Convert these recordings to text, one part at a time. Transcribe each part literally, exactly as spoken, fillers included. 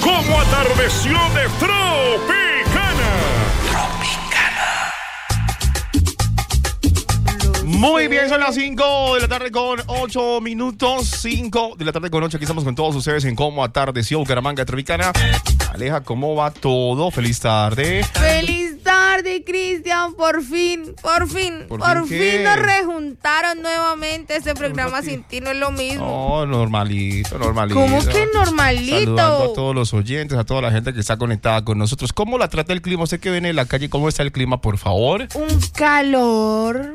como atardeció de Tropicana. Tropicana. Muy bien, son las cinco de la tarde con ocho minutos. cinco de la tarde con ocho. Aquí estamos con todos ustedes en Cómo Atardeció Bucaramanga Tropicana. Aleja, ¿cómo va todo? Feliz tarde. Feliz tarde, Cristian. Por fin, por fin, por, por fin, fin nos rejuntaron nuevamente. Este programa sin ti no es lo mismo. No, normalito, normalito. ¿Cómo que normalito? Saludando a todos los oyentes, a toda la gente que está conectada con nosotros. ¿Cómo la trata el clima? Usted que viene de la calle, ¿cómo está el clima, por favor? Un calor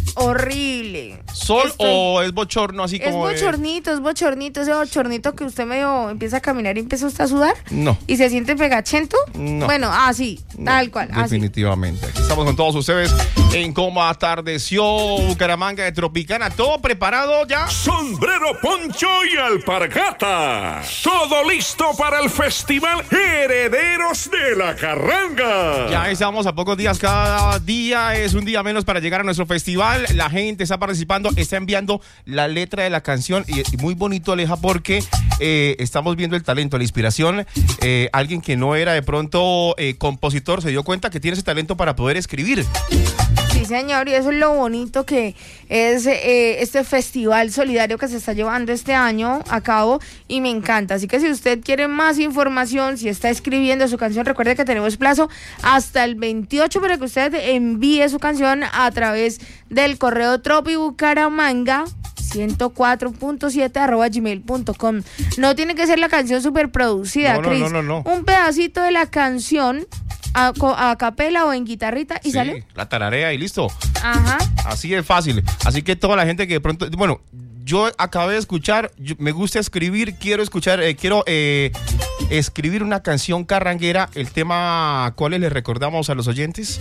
horrible. ¿Sol Estoy... o es bochorno así es como bochornito, de... es bochornito, ese bochornito que usted medio empieza a caminar y empieza usted a sudar? No. ¿Y se siente pegachento? No. Bueno, así, no, tal cual. Definitivamente. Así. Estamos con todos ustedes en Cómo Atardeció Bucaramanga de Tropicana. ¿Todo preparado ya? Sombrero, poncho y alpargata. Todo listo para el festival Herederos de la Carranga. Ya estamos a pocos días. Cada día es un día menos para llegar a nuestro festival. La gente está participando, está enviando la letra de la canción y, y muy bonito, Aleja, porque eh, estamos viendo el talento, la inspiración. Eh, alguien que no era de pronto eh, compositor se dio cuenta que tiene ese talento para poder escribir. Sí, señor, y eso es lo bonito que es eh, este festival solidario que se está llevando este año a cabo y me encanta. Así que si usted quiere más información, si está escribiendo su canción, recuerde que tenemos plazo hasta el veintiocho para que usted envíe su canción a través del correo tropibucaramanga ciento cuatro punto siete arroba gmail punto com. No tiene que ser la canción súper producida, no, no, Cris. No, no, no. Un pedacito de la canción a, a capela o en guitarrita y sí, sale. La tararea y listo. Ajá. Así de fácil. Así que toda la gente que de pronto, bueno, yo acabé de escuchar, yo, me gusta escribir, quiero escuchar, eh, quiero eh, escribir una canción carranguera. El tema, ¿cuáles le recordamos a los oyentes?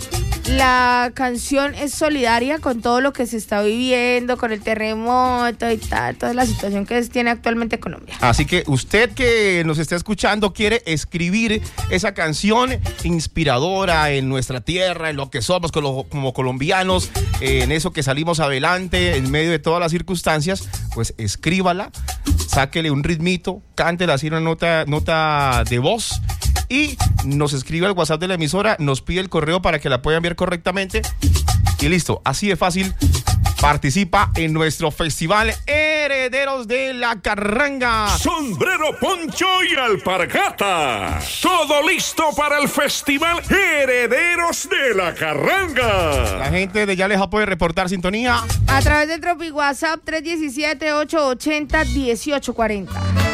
La canción es solidaria con todo lo que se está viviendo, con el terremoto y tal, toda la situación que tiene actualmente Colombia. Así que usted que nos está escuchando quiere escribir esa canción inspiradora en nuestra tierra, en lo que somos como, como colombianos, eh, en eso que salimos adelante en medio de todas las circunstancias, pues escríbala, sáquele un ritmito, cántela así una nota, nota de voz. Y nos escribe al WhatsApp de la emisora, nos pide el correo para que la pueda enviar correctamente. Y listo, así de fácil. Participa en nuestro festival Herederos de la Carranga. Sombrero, poncho y alpargata. Todo listo para el festival Herederos de la Carranga. La gente de Yaleja puede reportar sintonía a través del Tropi WhatsApp tres uno siete, ocho ocho cero, uno ocho cuatro cero.